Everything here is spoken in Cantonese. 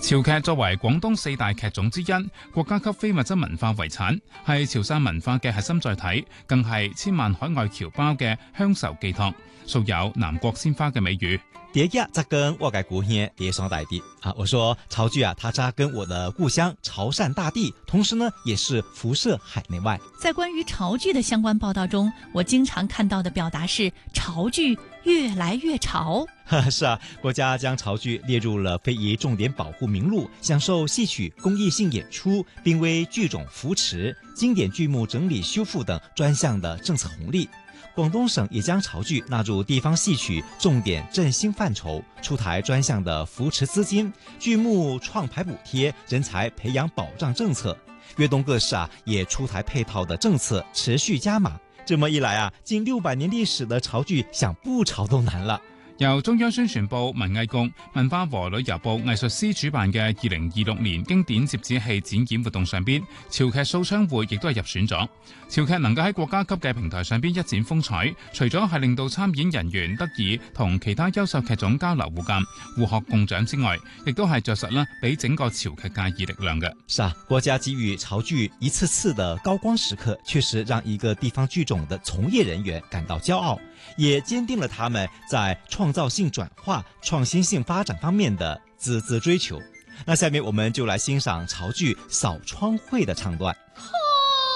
潮劇作為廣東4大劇種之一，國家級非物質文化遺產，係潮汕文化嘅核心載體，更係千萬海外僑胞嘅鄉愁寄託，素有南國鮮花嘅美譽。 第一則跟我嘅故鄉疊雙大地啊！我說潮劇啊，它扎根我的故鄉潮汕大地，同時呢，也是輻射海內外。 在關於潮劇的相關報道中，我經常看到的表達是潮劇越來越潮。 是啊，國家將潮劇列入了非遺重點保護名錄，享受戲曲公益性演出，並為劇種扶持、經典劇目整理修復等專項的政策紅利。廣東省也將潮劇納入地方戲曲重點振興範疇，出台專項的扶持資金、劇目創牌補貼、人才培養保障政策。粵東各市啊，也出台配套的政策，持續加碼。這麼一來啊，近600年歷史的潮劇想不潮都難了。 由中央宣傳部、文藝局、文化和旅遊部藝術司主辦嘅2026年經典折子戲展演活動上邊，潮劇掃窗會亦都係入選咗。潮劇能夠喺國家級嘅平台上邊一展風采，除咗係令到參演人員得以同其他優秀劇種交流互鑑、互學共長之外，亦都係着實啦，俾整個潮劇界以力量嘅。 是啊，國家給予潮劇一次次的高光時刻，確實讓一個地方劇種的從業人員感到驕傲，也堅定了他們在創造性轉化、創新性發展方面的孜孜追求。那下面我們就來欣賞潮劇掃窗會的唱段。